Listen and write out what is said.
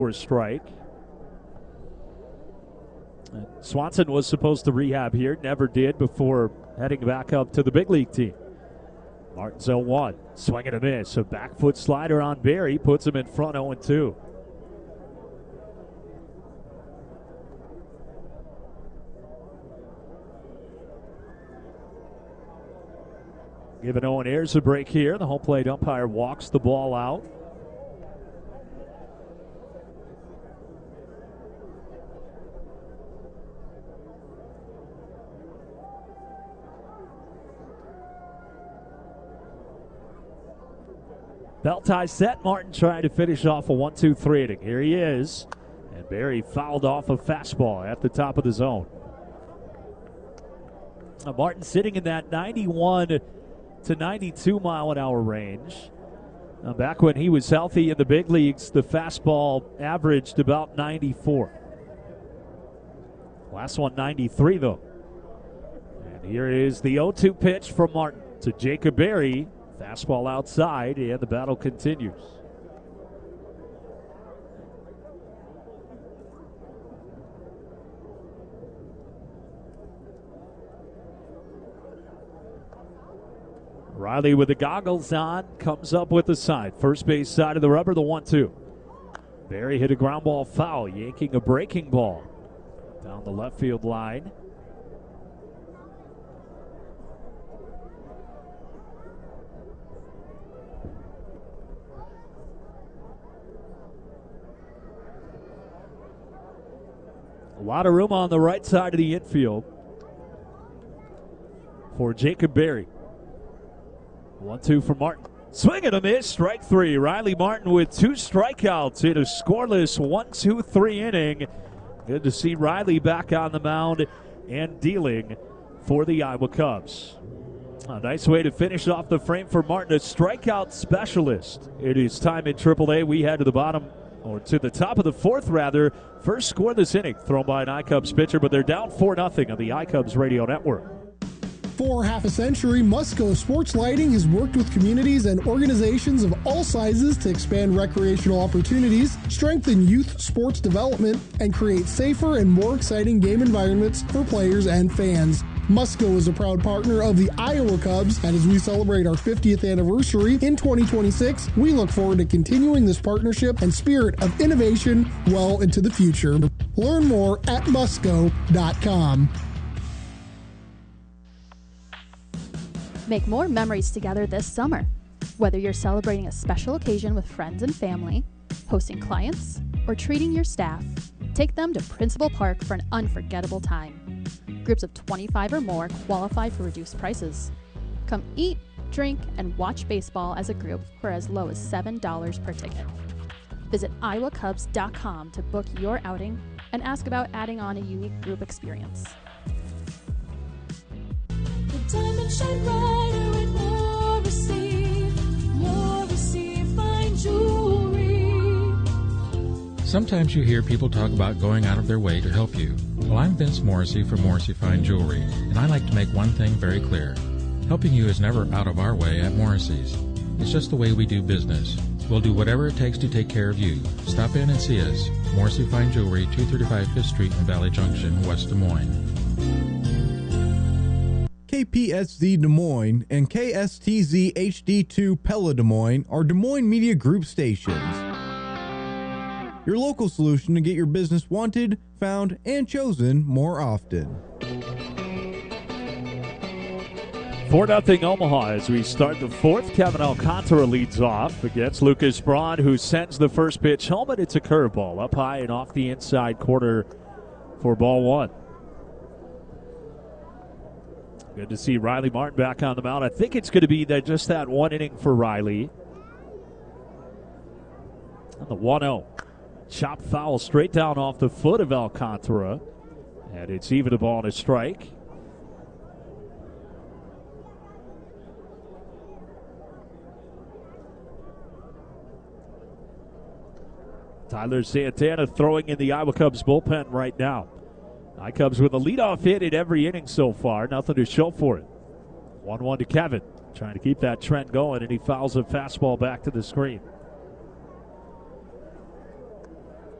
for a strike. Swanson was supposed to rehab here, never did before heading back up to the big league team. Martin's 0-1, swing and a miss. A back foot slider on Barry puts him in front 0-2. Giving Owen Ayers a break here. The home plate umpire walks the ball out. Belt tie set. Martin trying to finish off a 1-2-3 inning. Here he is. And Barry fouled off a fastball at the top of the zone. Martin sitting in that 91 to 92 mile an hour range. Back when he was healthy in the big leagues, the fastball averaged about 94. Last one 93 though. And here is the 0-2 pitch from Martin to Jacob Barry. Fastball outside, and the battle continues. Riley with the goggles on, comes up with the side. First base side of the rubber, the 1-2. Barry hit a ground ball foul, yanking a breaking ball down the left field line. A lot of room on the right side of the infield for Jacob Barry. 1-2 for Martin. Swing and a miss, strike three. Riley Martin with 2 strikeouts in a scoreless 1-2-3 inning. Good to see Riley back on the mound and dealing for the Iowa Cubs. A nice way to finish off the frame for Martin, a strikeout specialist. It is time in AAA. We head to the bottom, or to the top of the fourth, rather. First scoreless inning thrown by an iCubs pitcher, but they're down 4-0 on the iCubs radio network. For half a century, Musco Sports Lighting has worked with communities and organizations of all sizes to expand recreational opportunities, strengthen youth sports development, and create safer and more exciting game environments for players and fans. Musco is a proud partner of the Iowa Cubs, and as we celebrate our 50th anniversary in 2026, we look forward to continuing this partnership and spirit of innovation well into the future. Learn more at musco.com. Make more memories together this summer. Whether you're celebrating a special occasion with friends and family, hosting clients, or treating your staff, take them to Principal Park for an unforgettable time. Groups of 25 or more qualify for reduced prices. Come eat, drink, and watch baseball as a group for as low as $7 per ticket. Visit iowacubs.com to book your outing and ask about adding on a unique group experience. Diamonds shine brighter with Morrissey fine jewelry. Sometimes you hear people talk about going out of their way to help you. Well, I'm Vince Morrissey from Morrissey Fine Jewelry, and I like to make one thing very clear. Helping you is never out of our way at Morrissey's. It's just the way we do business. We'll do whatever it takes to take care of you. Stop in and see us. Morrissey Fine Jewelry, 235 5th Street in Valley Junction, West Des Moines. KPSZ Des Moines and KSTZ HD2 Pella Des Moines are Des Moines Media Group stations. Your local solution to get your business wanted, found, and chosen more often. 4-0 Omaha as we start the fourth. Kevin Alcantara leads off against Lucas Braun, who sends the first pitch home, and it's a curveball up high and off the inside corner for ball one. Good to see Riley Martin back on the mound. I think it's going to be just that one inning for Riley. And the 1-0. Chop foul straight down off the foot of Alcantara. And it's even a ball and a strike. Tyler Santana throwing in the Iowa Cubs bullpen right now. iCubs with a leadoff hit in every inning so far. Nothing to show for it. 1-1 to Kevin. Trying to keep that trend going, and he fouls a fastball back to the screen.